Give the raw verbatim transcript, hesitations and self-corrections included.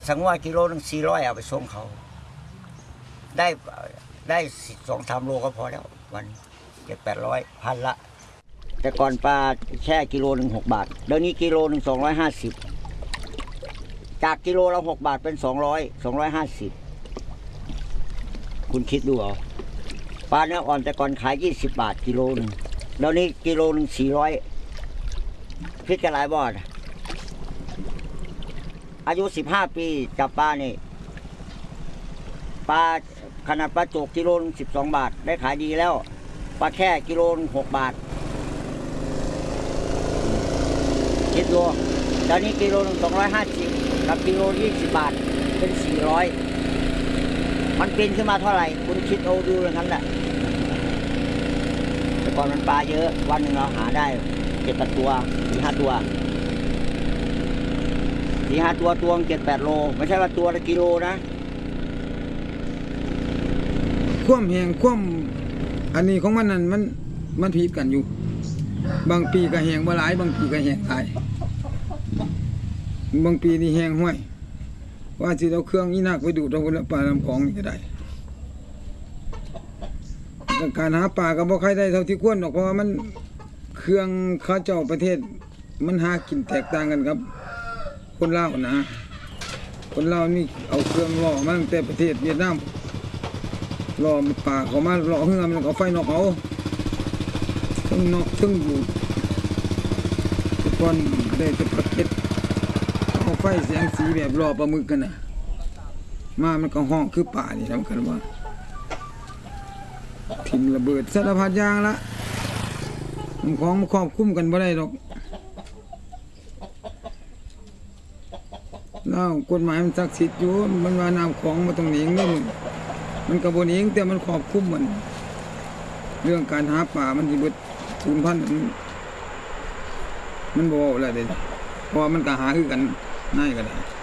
สังว่ากิโลหนึ่งสี่ร้อยเอาไปส่งเขาได้ได้สองสามโลก็พอแล้ววันเจ็ดแปดร้อยพันละแต่ก่อนปลาแช่กิโลหนึ่งหกบาทเดี๋ยวนี้กิโลหนึ่งสองร้อยห้าสิบจากกิโลละหกบาทเป็นสองร้อยสองร้อยห้าสิบคุณคิดดูเอาปลาเนื้ออ่อนแต่ก่อนขายยี่สิบบาทกิโลหนึ่งเดี๋ยวนี้กิโลหนึ่งสี่ร้อยคิดกันหลายบาทอายุสิบห้าปีจับปลานี่ปลาขนาดปลาโจกกิโลนึงสิบสองบาทได้ขายดีแล้วปลาแค่กิโลนึงหกบาทคิดดูตอนนี้กิโลนึงสองร้อยห้าสิบกับกิโลยี่สิบบาทเป็นสี่ร้อยมันเป็นขึ้นมาเท่าไหร่คุณคิดเอาดูเลยนั้นแหละแต่ก่อนมันปลาเยอะวันหนึ่งเราหาได้เจ็ดแปดตัวสี่ห้าตัวสี่ห้าตัวตัวเจ็ดแปดโลไม่ใช่ว่าตัวละกิโลนะคว่ำแหงคว่ำอันนี้ของมันนั่นมันมันผิดกันอยู่บางปีก็แหงบ่หลายบางปีก็แหงหลายบางปีนี่แหงห้วยว่าสิเอาเครื่องอีนักไปดูดเอาปลาลำคลองนี่ก็ได้การหาปลาก็บ่ค่อยได้เท่าที่ควรหรอกเพราะว่ามันเครื่องเขาเจ้าประเทศมันหากินแตกต่างกันครับคนลาวนะคนลาวนี่เอาเครื่องล่อมาตั้งแต่ประเทศเวียดนามล่อปลาเขามาล่อเฮือมันเขาไฟนอกเอาซึ่งนอกซึ่งอยู่ทุกคนได้จะประเทศเอาไฟแสงสีแบบล่อปลาหมึกกันนะมามันก็ห้องคือป่านี่ทำกันว่าทิ้งระเบิดสารพัดอย่างละมันของมันครอบคุ้มกันบ่ได้หรอกแล้วกฎหมายมันศักดิ์สิทธิ์อยู่มันว่าน้ำของมาตรงนี้นี่มันกระบวนเองแต่มันครอบคลุมมันเรื่องการหาป่ามันที่เบิดศูนย์พันมันบ่อะไรเด็ดเพราะมันก็หาคือกันง่ายก็ได้